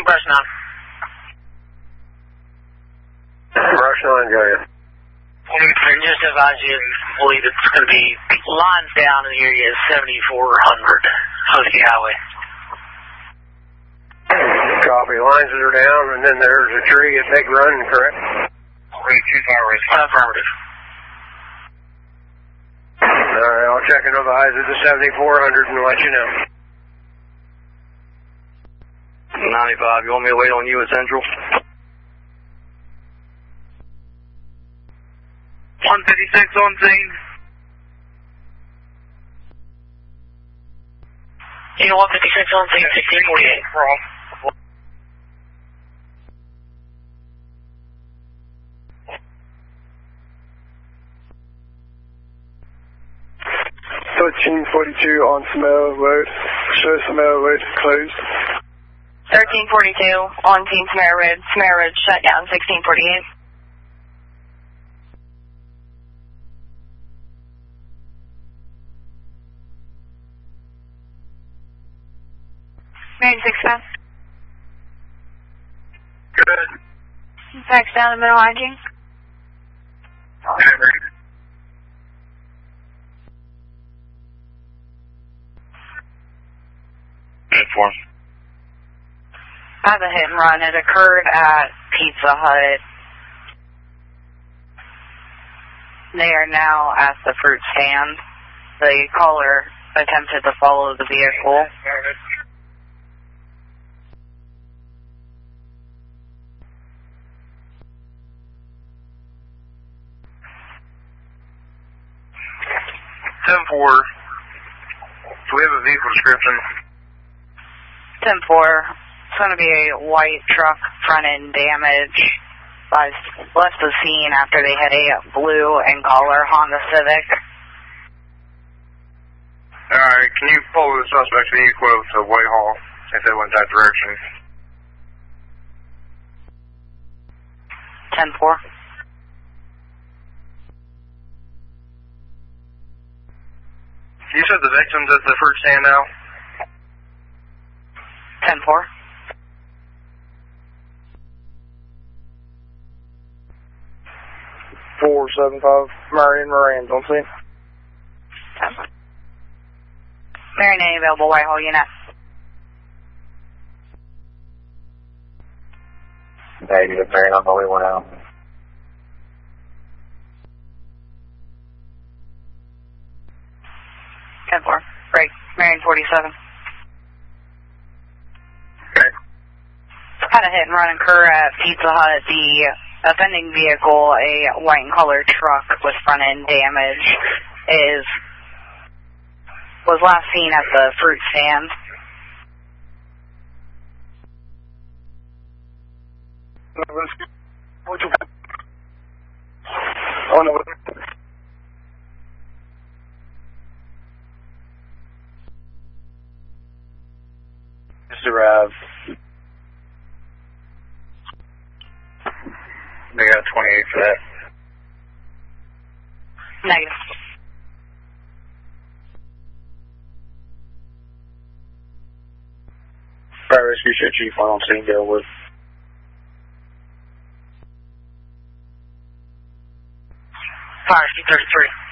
Brush 9. Brush 9, go ahead. Just advise you, believe it's going to be lines down in the area of 7400 Husky Highway. Copy. Lines are down, and then there's a tree at Big Run, correct? Affirmative. Alright, I'll check and advise at the 7400 and let you know. 95, you want me to wait on you at Central? 156 on scene. Unit 156 on scene, 1648. 1342 on Samara Road. Show Samara Road closed. 1342 on Team Samara Road. Samara Road shut down, 1648. Marion 65. Good. Fax down the middle hygiene. I have a hit and run. It occurred at Pizza Hut. They are now at the fruit stand. The caller attempted to follow the vehicle. Do we have a vehicle description? 10-4. It's going to be a white truck, front end damage. Left the scene after they hit a blue and color Honda Civic. Alright, can you pull the suspect's vehicle to Whitehall if they went that direction? 10-4. You said the victim's at the fruit stand now? 10-4. Marion Moran, don't see. Marion A available Whitehall unit. Negative, Marion, I'm the only one out. Break. Marion 47. Okay. Had a hit and run occur at Pizza Hut. The offending vehicle, a white and colored truck with front end damage, was last seen at the fruit stand. Oh no. Arrived. They got 28 for that. Negative. Fire Rescue Ship Chief on scene, Delwood. Fire, C-33.